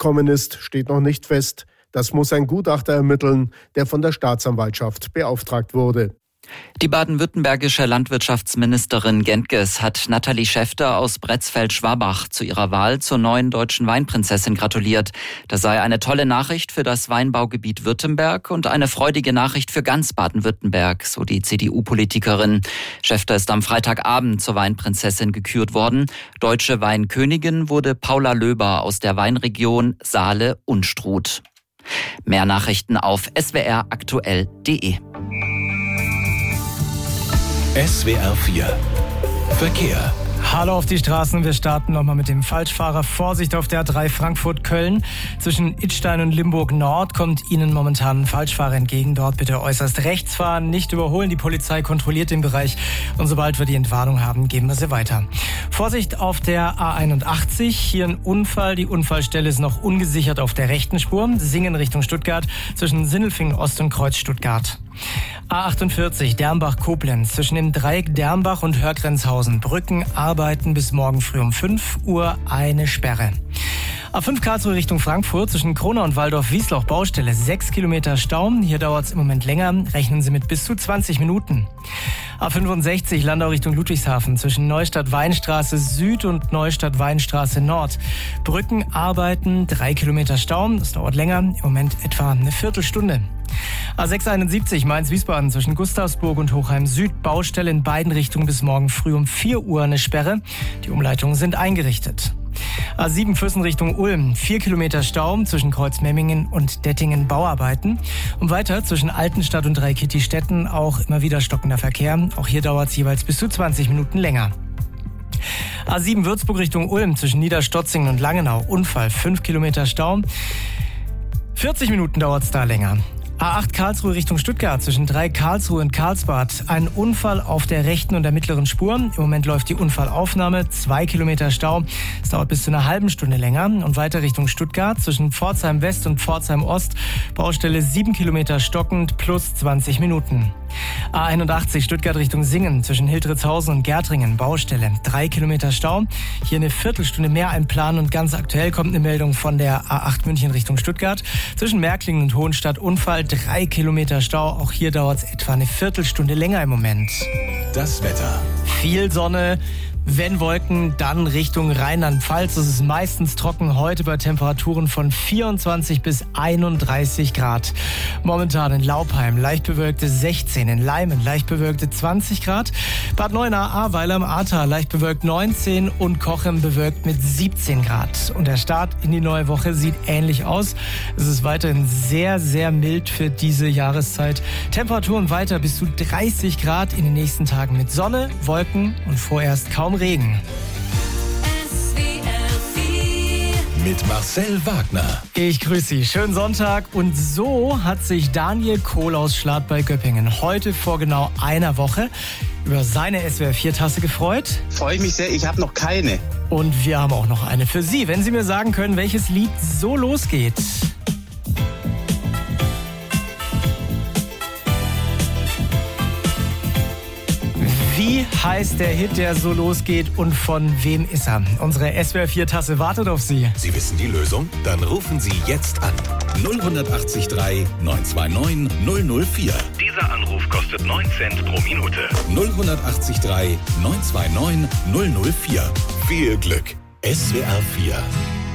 gekommen ist, steht noch nicht fest. Das muss ein Gutachter ermitteln, der von der Staatsanwaltschaft beauftragt wurde. Die baden-württembergische Landwirtschaftsministerin Gentges hat Nathalie Schäfter aus Bretzfeld-Schwabach zu ihrer Wahl zur neuen deutschen Weinprinzessin gratuliert. Das sei eine tolle Nachricht für das Weinbaugebiet Württemberg und eine freudige Nachricht für ganz Baden-Württemberg, so die CDU-Politikerin. Schäfter ist am Freitagabend zur Weinprinzessin gekürt worden. Deutsche Weinkönigin wurde Paula Löber aus der Weinregion Saale-Unstrut. Mehr Nachrichten auf swraktuell.de. SWR 4 Verkehr. Hallo auf die Straßen. Wir starten nochmal mit dem Falschfahrer. Vorsicht auf der A3 Frankfurt-Köln. Zwischen Idstein und Limburg Nord kommt Ihnen momentan ein Falschfahrer entgegen. Dort bitte äußerst rechts fahren, nicht überholen. Die Polizei kontrolliert den Bereich und sobald wir die Entwarnung haben, geben wir sie weiter. Vorsicht auf der A81. Hier ein Unfall. Die Unfallstelle ist noch ungesichert auf der rechten Spur. Singen Richtung Stuttgart zwischen Sindelfingen Ost und Kreuz Stuttgart. A48 Dermbach-Koblenz zwischen dem Dreieck Dermbach und Hörgrenzhausen. Brücken arbeiten bis morgen früh um 5 Uhr eine Sperre. A5 Karlsruhe Richtung Frankfurt zwischen Kronau und Waldorf-Wiesloch Baustelle 6 Kilometer Stau. Hier dauert es im Moment länger. Rechnen Sie mit bis zu 20 Minuten. A65 Landau Richtung Ludwigshafen zwischen Neustadt-Weinstraße Süd und Neustadt-Weinstraße Nord. Brücken arbeiten 3 Kilometer Stau. Das dauert länger. Im Moment etwa eine Viertelstunde. A671 Mainz-Wiesbaden zwischen Gustavsburg und Hochheim Süd. Baustelle in beiden Richtungen bis morgen früh um 4 Uhr eine Sperre. Die Umleitungen sind eingerichtet. A7 Füssen Richtung Ulm. 4 Kilometer Stau zwischen Kreuzmemmingen und Dettingen Bauarbeiten. Und weiter zwischen Altenstadt und Dreikitti-Stetten auch immer wieder stockender Verkehr. Auch hier dauert es jeweils bis zu 20 Minuten länger. A7 Würzburg Richtung Ulm zwischen Niederstotzingen und Langenau. Unfall, 5 Kilometer Stau. 40 Minuten dauert es da länger. A8 Karlsruhe Richtung Stuttgart zwischen Dreieck Karlsruhe und Karlsbad. Ein Unfall auf der rechten und der mittleren Spur. Im Moment läuft die Unfallaufnahme. 2 Kilometer Stau. Es dauert bis zu einer halben Stunde länger. Und weiter Richtung Stuttgart zwischen Pforzheim West und Pforzheim Ost. Baustelle 7 Kilometer stockend plus 20 Minuten. A81 Stuttgart Richtung Singen zwischen Hildritzhausen und Gärtringen. Baustelle 3 Kilometer Stau. Hier eine Viertelstunde mehr einplanen und ganz aktuell kommt eine Meldung von der A8 München Richtung Stuttgart. Zwischen Märklingen und Hohenstadt Unfall 3 Kilometer Stau. Auch hier dauert es etwa eine Viertelstunde länger im Moment. Das Wetter. Viel Sonne. Wenn Wolken, dann Richtung Rheinland-Pfalz. Es ist meistens trocken, heute bei Temperaturen von 24 bis 31 Grad. Momentan in Laupheim leicht bewölkte 16, in Leimen leicht bewölkte 20 Grad. Bad Neuenahr-Ahrweiler am Ahrtal leicht bewölkt 19 und Cochem bewölkt mit 17 Grad. Und der Start in die neue Woche sieht ähnlich aus. Es ist weiterhin sehr, sehr mild für diese Jahreszeit. Temperaturen weiter bis zu 30 Grad in den nächsten Tagen mit Sonne, Wolken und vorerst kaum Regen. Mit Marcel Wagner. Ich grüße Sie. Schönen Sonntag. Und so hat sich Daniel Kohl aus Schlad bei Göppingen heute vor genau einer Woche über seine SWR4-Tasse gefreut. Freue ich mich sehr. Ich habe noch keine. Und wir haben auch noch eine für Sie. Wenn Sie mir sagen können, welches Lied so losgeht. Wie heißt der Hit, der so losgeht und von wem ist er? Unsere SWR4-Tasse wartet auf Sie. Sie wissen die Lösung? Dann rufen Sie jetzt an. 0183 929 004. Dieser Anruf kostet 9 Cent pro Minute. 0183 929 004. Viel Glück. SWR 4